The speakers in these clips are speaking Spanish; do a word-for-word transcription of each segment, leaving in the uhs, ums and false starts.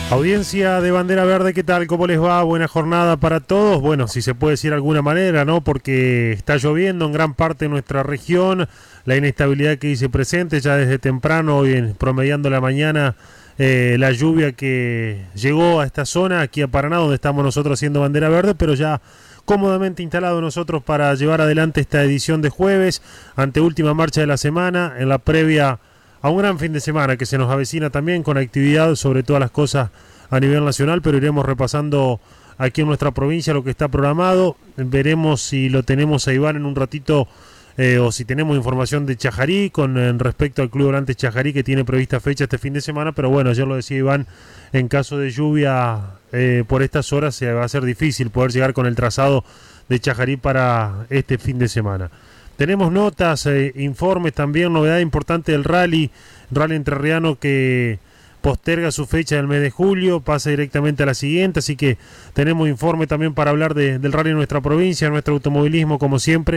Audiencia de Bandera Verde, ¿qué tal? ¿Cómo les va? Buena jornada para todos. Bueno, si se puede decir de alguna manera, ¿no? Porque está lloviendo en gran parte de nuestra región. La inestabilidad que dice presente ya desde temprano, hoy en, promediando la mañana, eh, la lluvia que llegó a esta zona, aquí a Paraná, donde estamos nosotros haciendo Bandera Verde, pero ya cómodamente instalado nosotros para llevar adelante esta edición de jueves, anteúltima marcha de la semana, en la previa a un gran fin de semana que se nos avecina también con actividad sobre todas las cosas a nivel nacional, pero iremos repasando aquí en nuestra provincia lo que está programado. Veremos si lo tenemos a Iván en un ratito eh, o si tenemos información de Chajarí con en respecto al Club Volante Chajarí, que tiene prevista fecha este fin de semana, pero bueno, ayer lo decía Iván, en caso de lluvia eh, por estas horas se va a ser difícil poder llegar con el trazado de Chajarí para este fin de semana. Tenemos notas, eh, informes también, novedad importante del rally, rally entrerriano que posterga su fecha del mes de julio, pasa directamente a la siguiente, así que tenemos informe también para hablar de, del rally en nuestra provincia, nuestro automovilismo como siempre,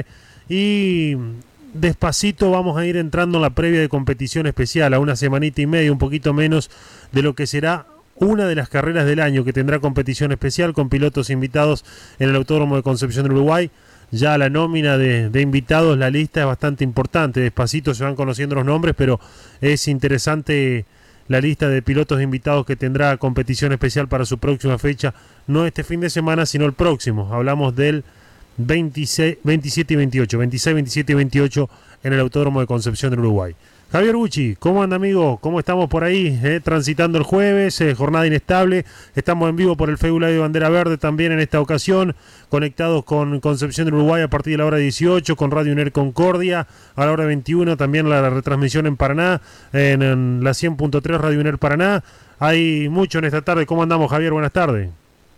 y despacito vamos a ir entrando en la previa de competición especial, a una semanita y media, un poquito menos de lo que será una de las carreras del año que tendrá competición especial con pilotos invitados en el Autódromo de Concepción del Uruguay. Ya la nómina de, de invitados, la lista es bastante importante, despacito se van conociendo los nombres, pero es interesante la lista de pilotos invitados que tendrá competición especial para su próxima fecha, no este fin de semana, sino el próximo. Hablamos del veintiséis, veintisiete y veintiocho, veintiséis, veintisiete y veintiocho en el Autódromo de Concepción del Uruguay. Javier Bucci, ¿cómo anda, amigo? ¿Cómo estamos por ahí? Eh, transitando el jueves, eh, jornada inestable. Estamos en vivo por el Facebook Live de Bandera Verde también en esta ocasión, conectados con Concepción del Uruguay a partir de la hora dieciocho, con Radio UNER Concordia, a la hora veintiuno, también la retransmisión en Paraná, en, en la cien punto tres Radio UNER Paraná. Hay mucho en esta tarde. ¿Cómo andamos, Javier? Buenas tardes.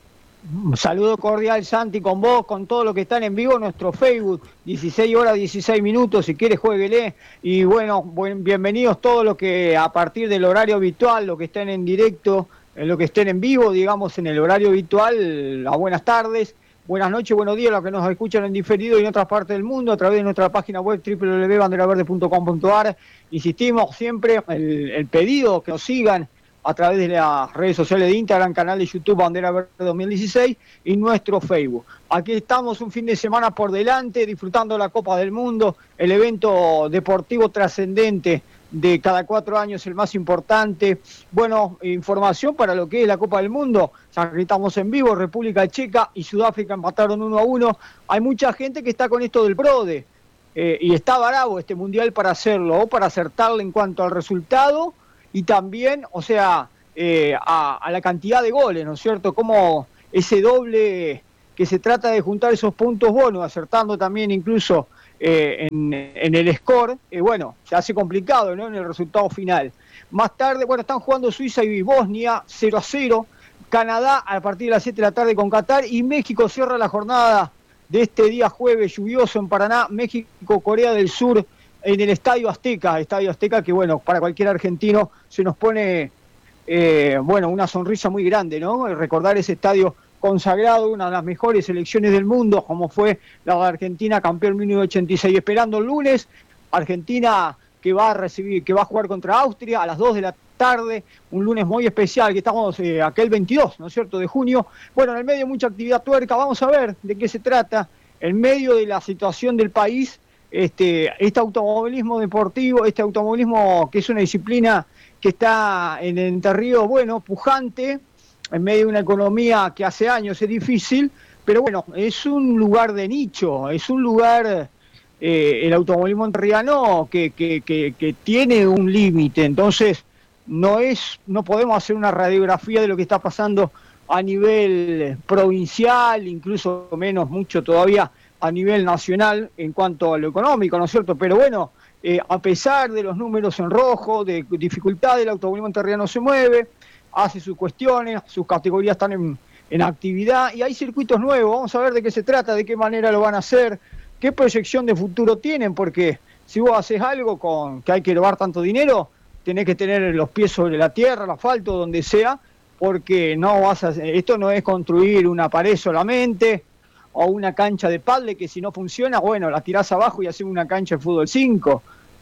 Un saludo cordial, Santi, con vos, con todos los que están en vivo en nuestro Facebook, dieciséis horas, dieciséis minutos, si quieres jueguele. Y bueno, buen, bienvenidos todos los que a partir del horario habitual, los que estén en directo, los que estén en vivo, digamos, en el horario habitual, a buenas tardes, buenas noches, buenos días, los que nos escuchan en diferido y en otras partes del mundo, a través de nuestra página web doble u doble u doble u punto bandera verde punto com punto a r. Insistimos siempre, el, el pedido que nos sigan a través de las redes sociales de Instagram, canal de YouTube Bandera Verde dos mil dieciséis y nuestro Facebook. Aquí estamos un fin de semana por delante, disfrutando la Copa del Mundo, el evento deportivo trascendente de cada cuatro años, el más importante. Bueno, información para lo que es la Copa del Mundo. Ya que estamos en vivo, República Checa y Sudáfrica empataron uno a uno. Hay mucha gente que está con esto del PRODE, eh, y está bravo este Mundial para hacerlo, o para acertarle en cuanto al resultado, y también, o sea, eh, a, a la cantidad de goles, ¿no es cierto? Como ese doble que se trata de juntar esos puntos bonos, acertando también incluso eh, en, en el score, eh, bueno, se hace complicado, ¿no? En el resultado final. Más tarde, bueno, están jugando Suiza y Bosnia cero a cero, Canadá a partir de las siete de la tarde con Qatar, y México cierra la jornada de este día jueves lluvioso en Paraná, México, Corea del Sur, en el Estadio Azteca, Estadio Azteca que, bueno, para cualquier argentino se nos pone, eh, bueno, una sonrisa muy grande, ¿no? Recordar ese estadio consagrado, una de las mejores selecciones del mundo, como fue la de Argentina, campeón mil novecientos ochenta y seis. Esperando el lunes, Argentina que va a recibir, que va a jugar contra Austria a las dos de la tarde, un lunes muy especial, que estamos eh, aquel veintidós, ¿no es cierto?, de junio. Bueno, en el medio mucha actividad tuerca, vamos a ver de qué se trata, en medio de la situación del país. Este, este automovilismo deportivo, este automovilismo que es una disciplina que está en Entre Ríos, bueno, pujante, en medio de una economía que hace años es difícil, pero bueno, es un lugar de nicho, es un lugar, eh, el automovilismo entrerriano que, que, que, que tiene un límite, entonces no es, no podemos hacer una radiografía de lo que está pasando a nivel provincial, incluso menos mucho todavía a nivel nacional en cuanto a lo económico, ¿no es cierto? Pero bueno, eh, a pesar de los números en rojo, de dificultad, el automovilismo entrerriano se mueve, hace sus cuestiones, sus categorías están en, en actividad, y hay circuitos nuevos. Vamos a ver de qué se trata, de qué manera lo van a hacer, qué proyección de futuro tienen, porque si vos haces algo con que hay que llevar tanto dinero, tenés que tener los pies sobre la tierra, el asfalto, donde sea, porque no vas a, esto no es construir una pared solamente, o una cancha de pádel que si no funciona, bueno, la tirás abajo y haces una cancha de fútbol cinco.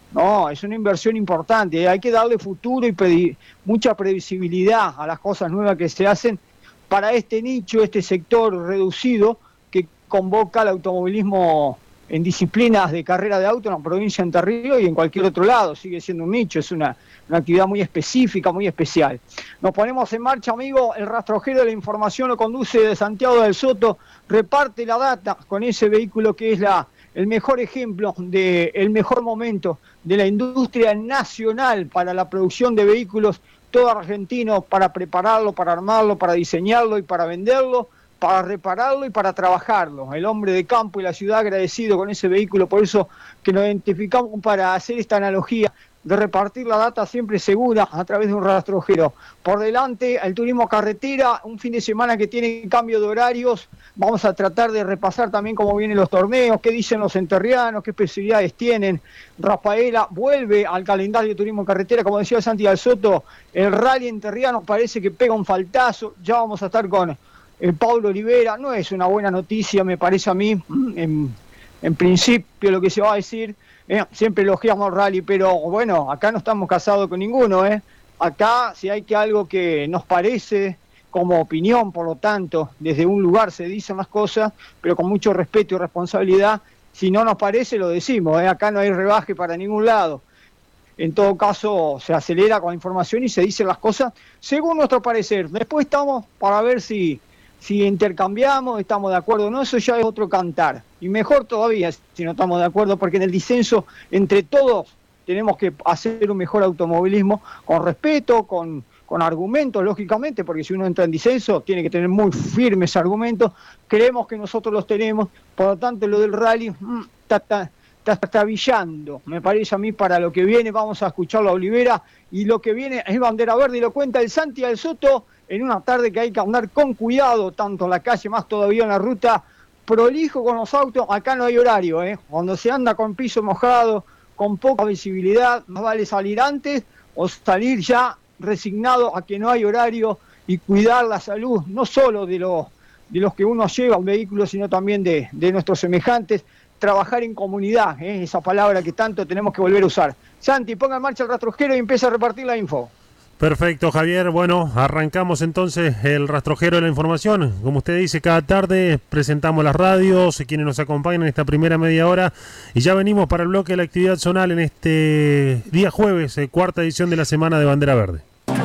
No, es una inversión importante, hay que darle futuro y predi- mucha previsibilidad a las cosas nuevas que se hacen para este nicho, este sector reducido que convoca al automovilismo en disciplinas de carrera de auto en la provincia de Entre Ríos y en cualquier otro lado. Sigue siendo un nicho, es una, una actividad muy específica, muy especial. Nos ponemos en marcha, amigo. El rastrojero de la información lo conduce de Santiago del Soto, reparte la data con ese vehículo que es la, el mejor ejemplo, de, el mejor momento de la industria nacional para la producción de vehículos, todo argentino, para prepararlo, para armarlo, para diseñarlo y para venderlo, para repararlo y para trabajarlo. El hombre de campo y la ciudad agradecido con ese vehículo, por eso que nos identificamos para hacer esta analogía de repartir la data siempre segura a través de un rastrojero. Por delante, el turismo carretera, un fin de semana que tiene cambio de horarios. Vamos a tratar de repasar también cómo vienen los torneos, qué dicen los enterrianos, qué especialidades tienen. Rafaela vuelve al calendario de turismo carretera, como decía Santi del Soto, el rally enterriano parece que pega un faltazo. Ya vamos a estar con el Pablo Olivera. No es una buena noticia, me parece a mí, en, en principio lo que se va a decir, eh, siempre elogiamos el rally, pero bueno, acá no estamos casados con ninguno, eh. Acá si hay que algo que nos parece como opinión, por lo tanto, desde un lugar se dicen las cosas, pero con mucho respeto y responsabilidad. Si no nos parece, lo decimos, eh. Acá no hay rebaje para ningún lado. En todo caso, se acelera con la información y se dicen las cosas según nuestro parecer. Después estamos para ver si Si intercambiamos, estamos de acuerdo o no, eso ya es otro cantar. Y mejor todavía si no estamos de acuerdo, porque en el disenso entre todos tenemos que hacer un mejor automovilismo con respeto, con, con argumentos, lógicamente, porque si uno entra en disenso tiene que tener muy firmes argumentos. Creemos que nosotros los tenemos, por lo tanto lo del rally mmm, está, está, está trabillando, me parece a mí, para lo que viene. Vamos a escucharlo a Olivera, y lo que viene es bandera verde y lo cuenta el Santi del Soto, en una tarde que hay que andar con cuidado, tanto en la calle, más todavía en la ruta, prolijo con los autos. Acá no hay horario, ¿eh? Cuando se anda con piso mojado, con poca visibilidad, más vale salir antes o salir ya resignado a que no hay horario, y cuidar la salud, no solo de los, de los que uno lleva un vehículo, sino también de, de nuestros semejantes. Trabajar en comunidad, ¿eh? Esa palabra que tanto tenemos que volver a usar. Santi, ponga en marcha el rastrojero y empieza a repartir la info. Perfecto, Javier. Bueno, arrancamos entonces el rastrojero de la información. Como usted dice, cada tarde presentamos las radios, quienes nos acompañan en esta primera media hora, y ya venimos para el bloque de la actividad zonal en este día jueves, eh, cuarta edición de la semana de Bandera Verde.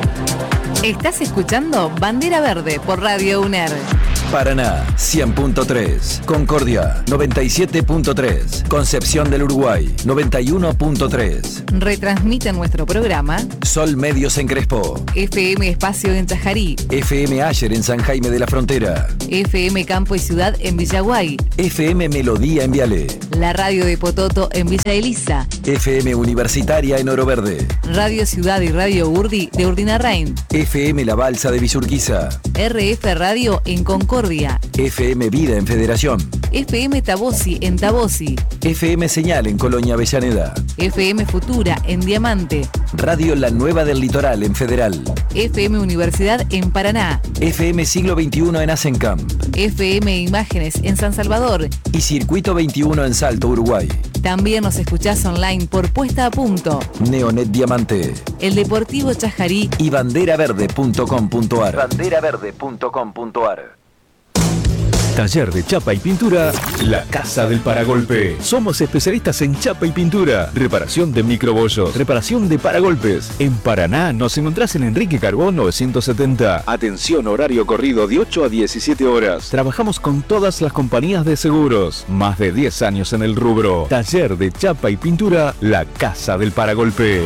Estás escuchando Bandera Verde por Radio UNER. Paraná cien punto tres, Concordia noventa y siete punto tres, Concepción del Uruguay noventa y uno punto tres. Retransmite nuestro programa Sol Medios en Crespo, F M Espacio en Chajarí, F M Ayer en San Jaime de la Frontera, F M Campo y Ciudad en Villaguay, F M Melodía en Viale, la Radio de Pototo en Villa Elisa, F M Universitaria en Oro Verde, Radio Ciudad y Radio Urdi de Urdinarrain, F M La Balsa de Villurquiza, R F Radio en Concordia, F M Vida en Federación, F M Tabosi en Tabosi, F M Señal en Colonia Avellaneda, F M Futura en Diamante, Radio La Nueva del Litoral en Federal, F M Universidad en Paraná, F M Siglo veintiuno en Asencamp, F M Imágenes en San Salvador y Circuito veintiuno en Salto, Uruguay. También nos escuchás online por Puesta a Punto, Neonet Diamante, El Deportivo Chajarí y banderaverde punto com punto ar. banderaverde punto com punto ar. Taller de chapa y pintura, La Casa del Paragolpe. Somos especialistas en chapa y pintura, reparación de microbollos, reparación de paragolpes. En Paraná nos encontrás en Enrique Carbón novecientos setenta. Atención, horario corrido de ocho a diecisiete horas. Trabajamos con todas las compañías de seguros. Más de diez años en el rubro. Taller de chapa y pintura, La Casa del Paragolpe.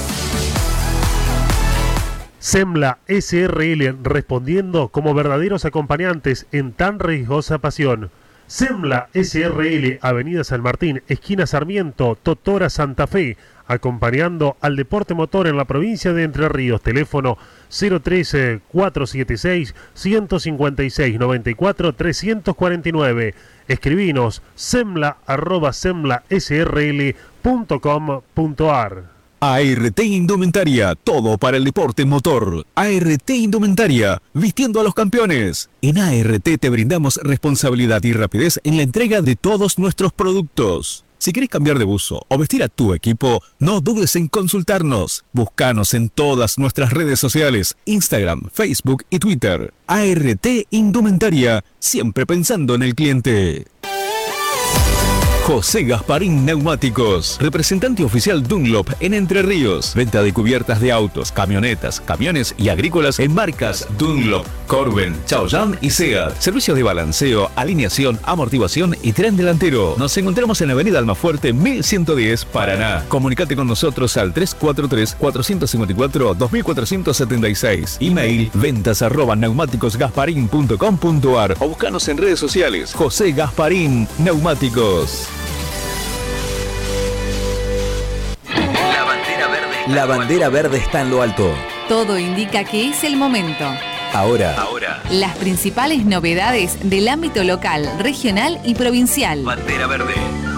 Semla S R L, respondiendo como verdaderos acompañantes en tan riesgosa pasión. Semla S R L, Avenida San Martín, esquina Sarmiento, Totora, Santa Fe, acompañando al deporte motor en la provincia de Entre Ríos. Teléfono cero trece, cuatrocientos setenta y seis, ciento cincuenta y seis, noventa y cuatro, trescientos cuarenta y nueve. Escribinos semla arroba semla s r l punto com punto ar. A R T Indumentaria, todo para el deporte motor. A R T Indumentaria, vistiendo a los campeones. En A R T te brindamos responsabilidad y rapidez en la entrega de todos nuestros productos. Si querés cambiar de buzo o vestir a tu equipo, no dudes en consultarnos. Búscanos en todas nuestras redes sociales, Instagram, Facebook y Twitter. A R T Indumentaria, siempre pensando en el cliente. José Gasparín Neumáticos, representante oficial Dunlop en Entre Ríos. Venta de cubiertas de autos, camionetas, camiones y agrícolas en marcas Dunlop, Corben, Chaoyang y Seat. Servicios de balanceo, alineación, amortiguación y tren delantero. Nos encontramos en la avenida Almafuerte mil ciento diez, Paraná. Comunicate con nosotros al tres cuatro tres, cuatro cinco cuatro, dos cuatro siete seis. Email ventas arroba neumáticosgasparín punto com punto ar o buscanos en redes sociales. José Gasparín Neumáticos. La bandera verde está en lo alto. Todo indica que es el momento. Ahora, Ahora. Las principales novedades del ámbito local, regional y provincial. Bandera verde.